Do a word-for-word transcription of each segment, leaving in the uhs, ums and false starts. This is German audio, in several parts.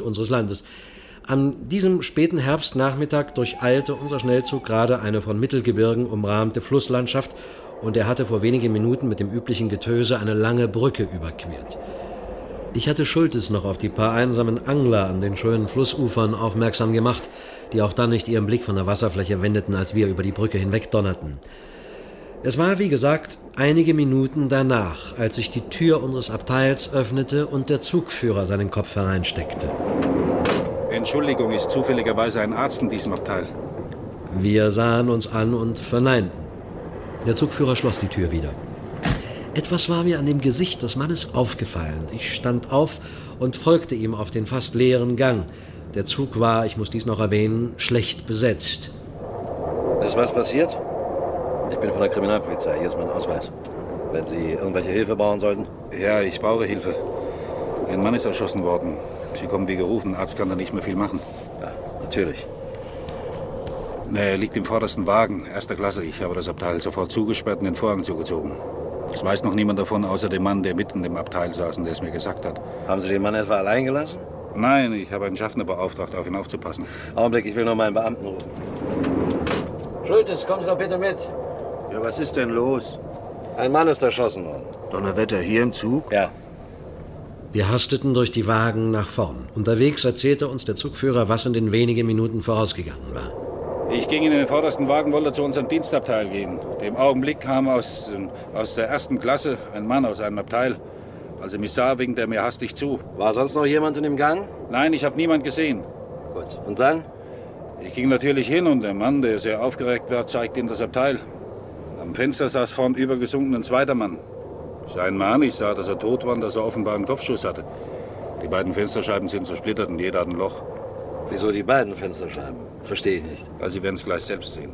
unseres Landes. An diesem späten Herbstnachmittag durcheilte unser Schnellzug gerade eine von Mittelgebirgen umrahmte Flusslandschaft und er hatte vor wenigen Minuten mit dem üblichen Getöse eine lange Brücke überquert. Ich hatte Schultes noch auf die paar einsamen Angler an den schönen Flussufern aufmerksam gemacht, die auch dann nicht ihren Blick von der Wasserfläche wendeten, als wir über die Brücke hinweg donnerten. Es war, wie gesagt, einige Minuten danach, als sich die Tür unseres Abteils öffnete und der Zugführer seinen Kopf hereinsteckte. Entschuldigung, ist zufälligerweise ein Arzt in diesem Abteil? Wir sahen uns an und verneinten. Der Zugführer schloss die Tür wieder. Etwas war mir an dem Gesicht des Mannes aufgefallen. Ich stand auf und folgte ihm auf den fast leeren Gang. Der Zug war, ich muss dies noch erwähnen, schlecht besetzt. Ist was passiert? Ich bin von der Kriminalpolizei. Hier ist mein Ausweis. Wenn Sie irgendwelche Hilfe brauchen sollten? Ja, ich brauche Hilfe. Ein Mann ist erschossen worden. Sie kommen wie gerufen. Arzt kann da nicht mehr viel machen. Ja, natürlich. Er liegt im vordersten Wagen, erster Klasse. Ich habe das Abteil sofort zugesperrt und den Vorhang zugezogen. Es weiß noch niemand davon, außer dem Mann, der mitten im Abteil saß und der es mir gesagt hat. Haben Sie den Mann etwa allein gelassen? Nein, ich habe einen Schaffner beauftragt, auf ihn aufzupassen. Augenblick, ich will nur meinen Beamten rufen. Schultes, kommen Sie doch bitte mit. Ja, was ist denn los? Ein Mann ist erschossen worden. Donnerwetter, hier im Zug? Ja. Wir hasteten durch die Wagen nach vorn. Unterwegs erzählte uns der Zugführer, was in den wenigen Minuten vorausgegangen war. Ich ging in den vordersten Wagen, wollte zu unserem Dienstabteil gehen. Im Augenblick kam aus, aus der ersten Klasse ein Mann aus einem Abteil. Als er mich sah, winkte er mir hastig zu. War sonst noch jemand in dem Gang? Nein, ich habe niemand gesehen. Gut. Und dann? Ich ging natürlich hin und der Mann, der sehr aufgeregt war, zeigte ihm das Abteil. Am Fenster saß vorn übergesunken ein zweiter Mann. Sein Mann, ich sah, dass er tot war und dass er offenbar einen Kopfschuss hatte. Die beiden Fensterscheiben sind zersplittert und jeder hat ein Loch. Wieso die beiden Fensterscheiben? Verstehe ich nicht. Also Sie werden es gleich selbst sehen.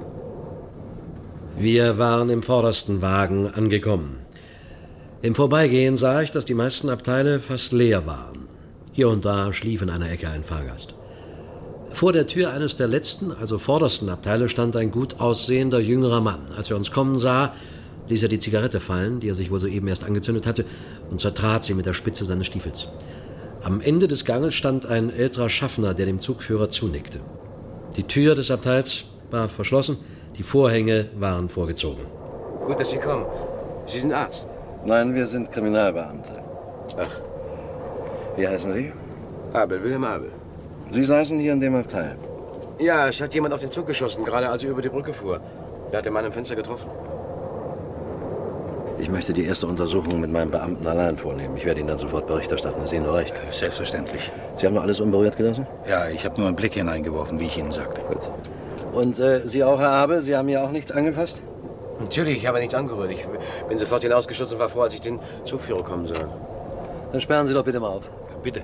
Wir waren im vordersten Wagen angekommen. Im Vorbeigehen sah ich, dass die meisten Abteile fast leer waren. Hier und da schlief in einer Ecke ein Fahrgast. Vor der Tür eines der letzten, also vordersten Abteile, stand ein gut aussehender, jüngerer Mann. Als er uns kommen sah, ließ er die Zigarette fallen, die er sich wohl soeben erst angezündet hatte, und zertrat sie mit der Spitze seines Stiefels. Am Ende des Ganges stand ein älterer Schaffner, der dem Zugführer zunickte. Die Tür des Abteils war verschlossen, die Vorhänge waren vorgezogen. Gut, dass Sie kommen. Sie sind Arzt? Nein, wir sind Kriminalbeamte. Ach. Wie heißen Sie? Abel, Wilhelm Abel. Sie saßen hier in dem Abteil? Ja, es hat jemand auf den Zug geschossen, gerade als er über die Brücke fuhr. Er hat den Mann im Fenster getroffen. Ich möchte die erste Untersuchung mit meinem Beamten allein vornehmen. Ich werde Ihnen dann sofort Bericht erstatten. Ist Ihnen recht? Selbstverständlich. Sie haben noch alles unberührt gelassen? Ja, ich habe nur einen Blick hineingeworfen, wie ich Ihnen sagte. Gut. Und äh, Sie auch, Herr Abel? Sie haben hier auch nichts angefasst? Natürlich, ich habe nichts angerührt. Ich bin sofort hinausgeschossen und war froh, als ich den Zugführer kommen sah. Dann sperren Sie doch bitte mal auf. Bitte.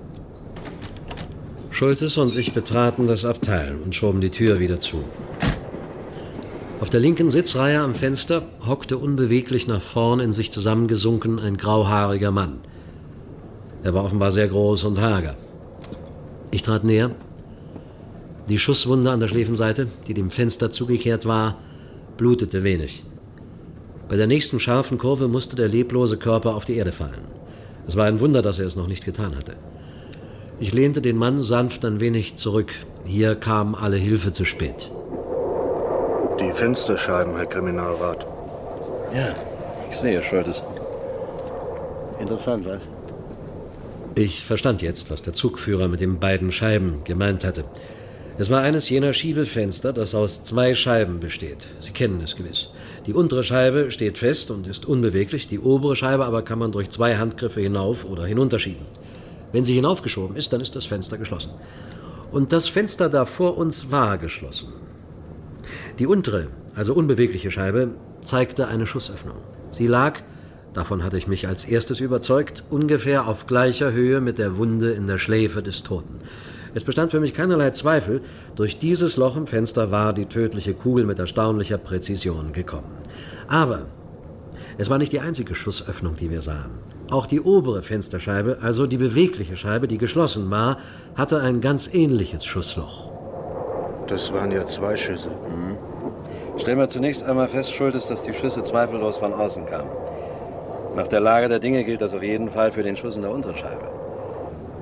Schultes und ich betraten das Abteil und schoben die Tür wieder zu. Auf der linken Sitzreihe am Fenster hockte unbeweglich nach vorn in sich zusammengesunken ein grauhaariger Mann. Er war offenbar sehr groß und hager. Ich trat näher. Die Schusswunde an der Schläfenseite, die dem Fenster zugekehrt war, blutete wenig. Bei der nächsten scharfen Kurve musste der leblose Körper auf die Erde fallen. Es war ein Wunder, dass er es noch nicht getan hatte. Ich lehnte den Mann sanft ein wenig zurück. Hier kam alle Hilfe zu spät. Die Fensterscheiben, Herr Kriminalrat. Ja, ich sehe, Schultes. Interessant, was? Ich verstand jetzt, was der Zugführer mit den beiden Scheiben gemeint hatte. Es war eines jener Schiebefenster, das aus zwei Scheiben besteht. Sie kennen es gewiss. Die untere Scheibe steht fest und ist unbeweglich, die obere Scheibe aber kann man durch zwei Handgriffe hinauf oder hinunterschieben. Wenn sie hinaufgeschoben ist, dann ist das Fenster geschlossen. Und das Fenster da vor uns war geschlossen. Die untere, also unbewegliche Scheibe, zeigte eine Schussöffnung. Sie lag, davon hatte ich mich als erstes überzeugt, ungefähr auf gleicher Höhe mit der Wunde in der Schläfe des Toten. Es bestand für mich keinerlei Zweifel, durch dieses Loch im Fenster war die tödliche Kugel mit erstaunlicher Präzision gekommen. Aber es war nicht die einzige Schussöffnung, die wir sahen. Auch die obere Fensterscheibe, also die bewegliche Scheibe, die geschlossen war, hatte ein ganz ähnliches Schussloch. Das waren ja zwei Schüsse. Mhm. Stellen wir zunächst einmal fest, Schultes, dass die Schüsse zweifellos von außen kamen. Nach der Lage der Dinge gilt das auf jeden Fall für den Schuss in der unteren Scheibe.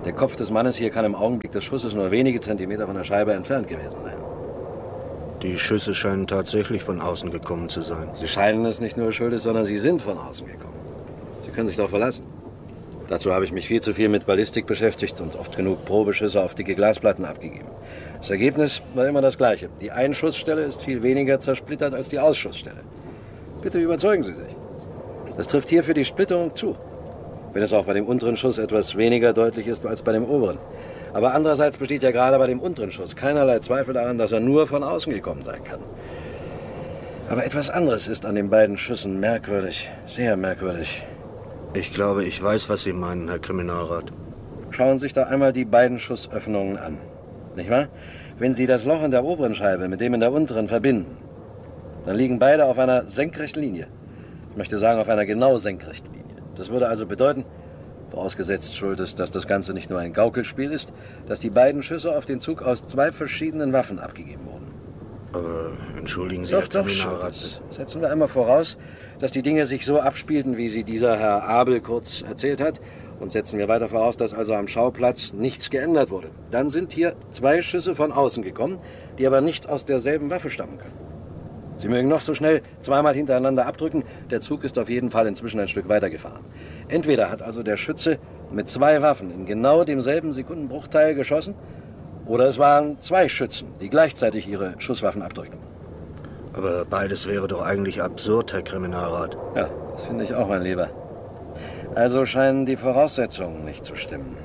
Der Kopf des Mannes hier kann im Augenblick des Schusses nur wenige Zentimeter von der Scheibe entfernt gewesen sein. Die Schüsse scheinen tatsächlich von außen gekommen zu sein. Sie scheinen es nicht nur schuldig, sondern sie sind von außen gekommen. Sie können sich darauf verlassen. Dazu habe ich mich viel zu viel mit Ballistik beschäftigt und oft genug Probeschüsse auf dicke Glasplatten abgegeben. Das Ergebnis war immer das gleiche. Die Einschussstelle ist viel weniger zersplittert als die Ausschussstelle. Bitte überzeugen Sie sich. Das trifft hier für die Splitterung zu. Wenn es auch bei dem unteren Schuss etwas weniger deutlich ist als bei dem oberen. Aber andererseits besteht ja gerade bei dem unteren Schuss keinerlei Zweifel daran, dass er nur von außen gekommen sein kann. Aber etwas anderes ist an den beiden Schüssen merkwürdig, sehr merkwürdig. Ich glaube, ich weiß, was Sie meinen, Herr Kriminalrat. Schauen Sie sich doch einmal die beiden Schussöffnungen an. Nicht wahr? Wenn Sie das Loch in der oberen Scheibe mit dem in der unteren verbinden, dann liegen beide auf einer senkrechten Linie. Ich möchte sagen, auf einer genau senkrechten Linie. Das würde also bedeuten, vorausgesetzt schuld ist, dass das Ganze nicht nur ein Gaukelspiel ist, dass die beiden Schüsse auf den Zug aus zwei verschiedenen Waffen abgegeben wurden. Aber entschuldigen Sie, Doch, Herr doch, Kriminalrat. Schultes. Setzen wir einmal voraus, dass die Dinge sich so abspielten, wie sie dieser Herr Abel kurz erzählt hat. Und setzen wir weiter voraus, dass also am Schauplatz nichts geändert wurde. Dann sind hier zwei Schüsse von außen gekommen, die aber nicht aus derselben Waffe stammen können. Sie mögen noch so schnell zweimal hintereinander abdrücken, der Zug ist auf jeden Fall inzwischen ein Stück weitergefahren. Entweder hat also der Schütze mit zwei Waffen in genau demselben Sekundenbruchteil geschossen, oder es waren zwei Schützen, die gleichzeitig ihre Schusswaffen abdrückten. Aber beides wäre doch eigentlich absurd, Herr Kriminalrat. Ja, das finde ich auch, mein Lieber. Also scheinen die Voraussetzungen nicht zu stimmen.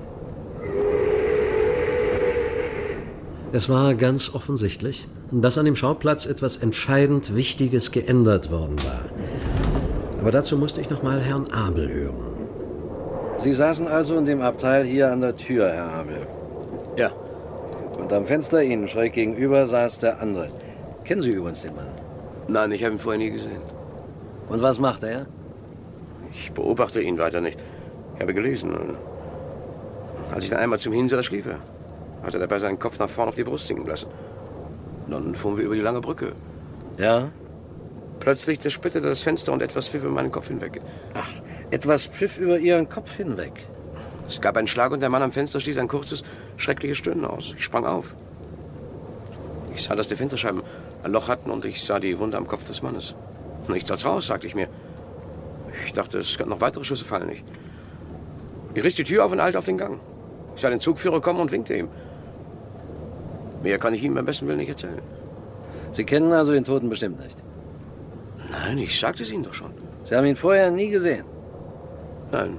Es war ganz offensichtlich, dass an dem Schauplatz etwas entscheidend Wichtiges geändert worden war. Aber dazu musste ich noch mal Herrn Abel hören. Sie saßen also in dem Abteil hier an der Tür, Herr Abel. Ja. Und am Fenster Ihnen schräg gegenüber saß der andere. Kennen Sie übrigens den Mann? Nein, ich habe ihn vorher nie gesehen. Und was macht er? Ich beobachte ihn weiter nicht. Ich habe gelesen. Und als ich dann einmal zum Hinsah, da schlief er. Hat er dabei seinen Kopf nach vorn auf die Brust sinken lassen. Dann fuhren wir über die lange Brücke. Ja? Plötzlich zersplitterte das Fenster und etwas pfiff über meinen Kopf hinweg. Ach, etwas pfiff über Ihren Kopf hinweg. Es gab einen Schlag und der Mann am Fenster stieß ein kurzes, schreckliches Stöhnen aus. Ich sprang auf. Ich sah, dass die Fensterscheiben ein Loch hatten und ich sah die Wunde am Kopf des Mannes. Nichts als raus, sagte ich mir. Ich dachte, es könnten noch weitere Schüsse fallen. Ich, ich riss die Tür auf und eilte auf den Gang. Ich sah den Zugführer kommen und winkte ihm. Mehr kann ich ihm beim besten Willen nicht erzählen. Sie kennen also den Toten bestimmt nicht? Nein, ich sagte es Ihnen doch schon. Sie haben ihn vorher nie gesehen? Nein,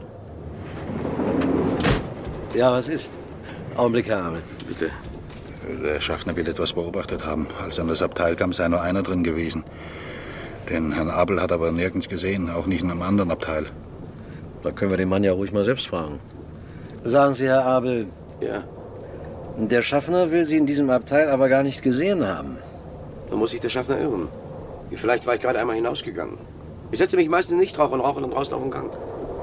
Ja, was ist? Augenblick, Herr Abel. bitte. Der Schaffner will etwas beobachtet haben. Als er in das Abteil kam, sei nur einer drin gewesen. Den Herrn Abel hat er aber nirgends gesehen, auch nicht in einem anderen Abteil. Da können wir den Mann ja ruhig mal selbst fragen. Sagen Sie, Herr Abel, Ja, der Schaffner will Sie in diesem Abteil aber gar nicht gesehen haben. dann muss sich der Schaffner irren. Vielleicht war ich gerade einmal hinausgegangen. Ich setze mich meistens in Nichtrauch und rauche dann draußen auf den Gang.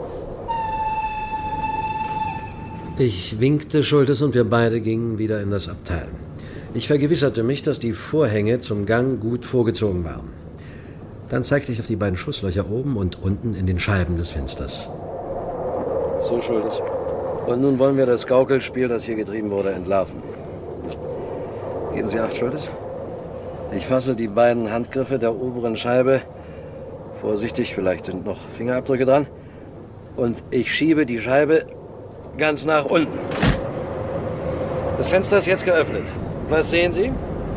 Ich winkte Schultes und wir beide gingen wieder in das Abteil. Ich vergewisserte mich, dass die Vorhänge zum Gang gut vorgezogen waren. Dann zeigte ich auf die beiden Schusslöcher oben und unten in den Scheiben des Fensters. So, Schultes. Und nun wollen wir das Gaukelspiel, das hier getrieben wurde, entlarven. Geben Sie Acht, Schultes. Ich fasse die beiden Handgriffe der oberen Scheibe. Vorsichtig, vielleicht sind noch Fingerabdrücke dran. Und ich schiebe die Scheibe ganz nach unten. Das Fenster ist jetzt geöffnet. Was sehen Sie? Ja,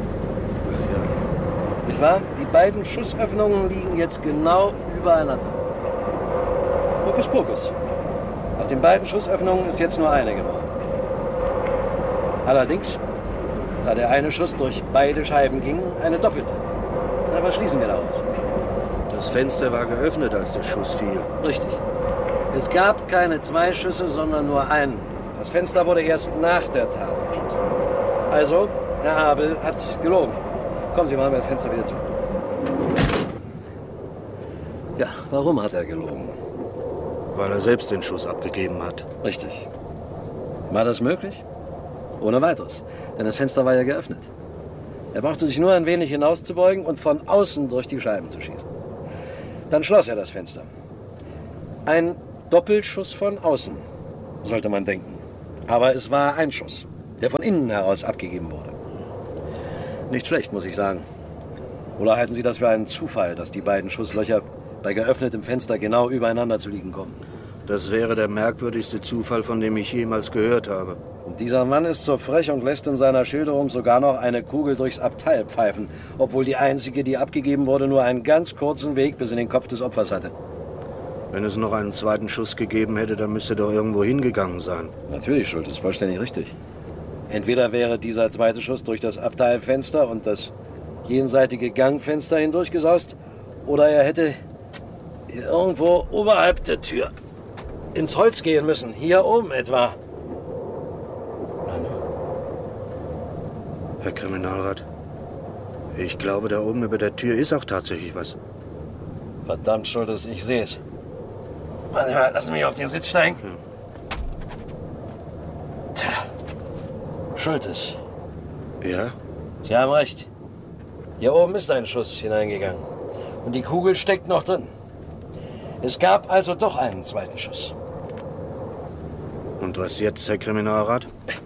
Nicht wahr? Die beiden Schussöffnungen liegen jetzt genau übereinander. Hokus pokus. Aus den beiden Schussöffnungen ist jetzt nur eine geworden. Allerdings, da der eine Schuss durch beide Scheiben ging, eine doppelte. Na, was schließen wir daraus? das Fenster war geöffnet, als der Schuss fiel. Richtig. Es gab keine zwei Schüsse, sondern nur einen. Das Fenster wurde erst nach der Tat geschossen. Also, Herr Abel hat gelogen. Kommen Sie, machen wir das Fenster wieder zu. Ja, warum hat er gelogen? Weil er selbst den Schuss abgegeben hat. Richtig. War das möglich? Ohne weiteres. Denn das Fenster war ja geöffnet. Er brauchte sich nur ein wenig hinauszubeugen und von außen durch die Scheiben zu schießen. Dann schloss er das Fenster. Ein Doppelschuss von außen, sollte man denken. Aber es war ein Schuss, der von innen heraus abgegeben wurde. Nicht schlecht, muss ich sagen. Oder halten Sie das für einen Zufall, dass die beiden Schusslöcher bei geöffnetem Fenster genau übereinander zu liegen kommen? Das wäre der merkwürdigste Zufall, von dem ich jemals gehört habe. Und dieser Mann ist so frech und lässt in seiner Schilderung sogar noch eine Kugel durchs Abteil pfeifen, obwohl die einzige, die abgegeben wurde, nur einen ganz kurzen Weg bis in den Kopf des Opfers hatte. Wenn es noch einen zweiten Schuss gegeben hätte, dann müsste er doch irgendwo hingegangen sein. Natürlich, Schulz, ist vollständig richtig. Entweder wäre dieser zweite Schuss durch das Abteilfenster und das jenseitige Gangfenster hindurchgesaust, oder er hätte hier irgendwo oberhalb der Tür ins Holz gehen müssen. Hier oben etwa. Herr Kriminalrat, ich glaube, da oben über der Tür ist auch tatsächlich was. Verdammt, Schultes, ich sehe es. Warte mal, lassen Sie mich auf den Sitz steigen. Hm. Tja, Schultes. Ja? Sie haben recht. Hier oben ist ein Schuss hineingegangen. Und die Kugel steckt noch drin. Es gab also doch einen zweiten Schuss. Und was jetzt, Herr Kriminalrat?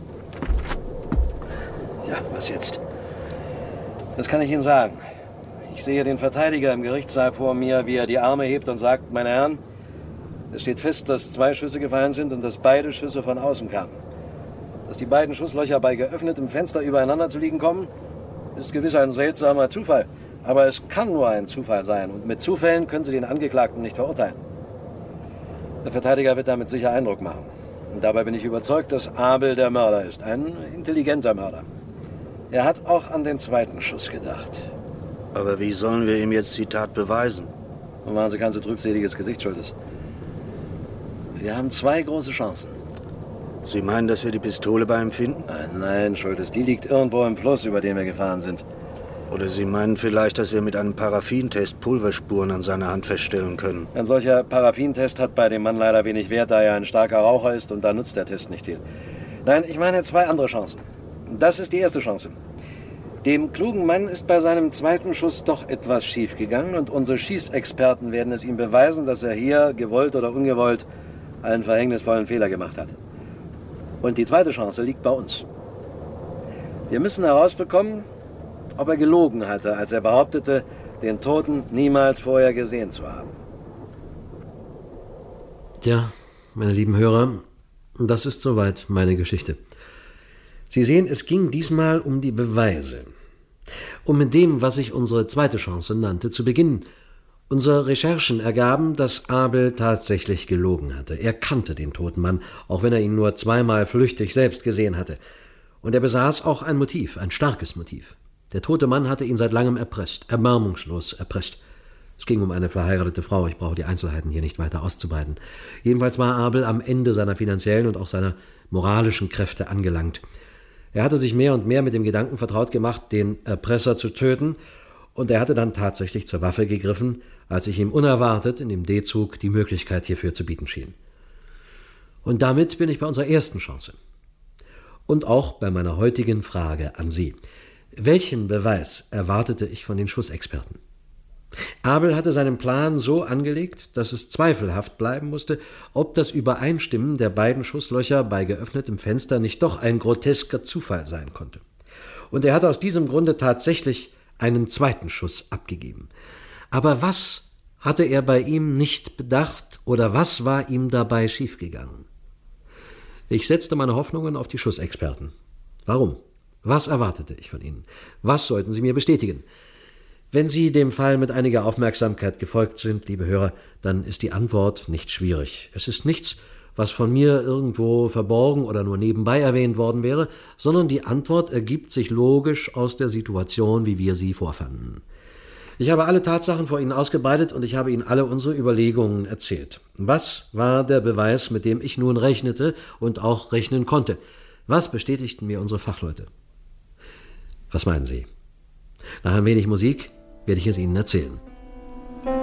Ja, was jetzt? Das kann ich Ihnen sagen. Ich sehe den Verteidiger im Gerichtssaal vor mir, wie er die Arme hebt und sagt, meine Herren, es steht fest, dass zwei Schüsse gefallen sind und dass beide Schüsse von außen kamen. Dass die beiden Schusslöcher bei geöffnetem Fenster übereinander zu liegen kommen, ist gewiss ein seltsamer Zufall. Aber es kann nur ein Zufall sein. Und mit Zufällen können Sie den Angeklagten nicht verurteilen. Der Verteidiger wird damit sicher Eindruck machen. Und dabei bin ich überzeugt, dass Abel der Mörder ist. Ein intelligenter Mörder. Er hat auch an den zweiten Schuss gedacht. Aber wie sollen wir ihm jetzt die Tat beweisen? Nun machen Sie kein so trübseliges Gesicht, Schultes. Wir haben zwei große Chancen. Sie meinen, dass wir die Pistole bei ihm finden? Nein, nein, Schultes, die liegt irgendwo im Fluss, über den wir gefahren sind. Oder Sie meinen vielleicht, dass wir mit einem Paraffintest Pulverspuren an seiner Hand feststellen können? Ein solcher Paraffintest hat bei dem Mann leider wenig Wert, da er ein starker Raucher ist und da nutzt der Test nicht viel. Nein, ich meine zwei andere Chancen. Das ist die erste Chance. Dem klugen Mann ist bei seinem zweiten Schuss doch etwas schiefgegangen und unsere Schießexperten werden es ihm beweisen, dass er hier, gewollt oder ungewollt, einen verhängnisvollen Fehler gemacht hat. Und die zweite Chance liegt bei uns. Wir müssen herausbekommen, ob er gelogen hatte, als er behauptete, den Toten niemals vorher gesehen zu haben. Tja, meine lieben Hörer, das ist soweit meine Geschichte. Sie sehen, es ging diesmal um die Beweise. Um mit dem, was ich unsere zweite Chance nannte, zu beginnen. Unsere Recherchen ergaben, dass Abel tatsächlich gelogen hatte. Er kannte den toten Mann, auch wenn er ihn nur zweimal flüchtig selbst gesehen hatte. Und er besaß auch ein Motiv, ein starkes Motiv. Der tote Mann hatte ihn seit langem erpresst, erbarmungslos erpresst. Es ging um eine verheiratete Frau, ich brauche die Einzelheiten hier nicht weiter auszubreiten. Jedenfalls war Abel am Ende seiner finanziellen und auch seiner moralischen Kräfte angelangt. Er hatte sich mehr und mehr mit dem Gedanken vertraut gemacht, den Erpresser zu töten, und er hatte dann tatsächlich zur Waffe gegriffen, als ich ihm unerwartet in dem D-Zug die Möglichkeit hierfür zu bieten schien. Und damit bin ich bei unserer ersten Chance. Und auch bei meiner heutigen Frage an Sie. Welchen Beweis erwartete ich von den Schussexperten? Abel hatte seinen Plan so angelegt, dass es zweifelhaft bleiben musste, ob das Übereinstimmen der beiden Schusslöcher bei geöffnetem Fenster nicht doch ein grotesker Zufall sein konnte. Und er hatte aus diesem Grunde tatsächlich einen zweiten Schuss abgegeben. Aber was hatte er bei ihm nicht bedacht oder was war ihm dabei schiefgegangen? Ich setzte meine Hoffnungen auf die Schussexperten. Warum? Was erwartete ich von ihnen? Was sollten sie mir bestätigen? Wenn Sie dem Fall mit einiger Aufmerksamkeit gefolgt sind, liebe Hörer, dann ist die Antwort nicht schwierig. Es ist nichts, was von mir irgendwo verborgen oder nur nebenbei erwähnt worden wäre, sondern die Antwort ergibt sich logisch aus der Situation, wie wir sie vorfanden. Ich habe alle Tatsachen vor Ihnen ausgebreitet und ich habe Ihnen alle unsere Überlegungen erzählt. Was war der Beweis, mit dem ich nun rechnete und auch rechnen konnte? Was bestätigten mir unsere Fachleute? Was meinen Sie? Nach ein wenig Musik werde ich es Ihnen erzählen.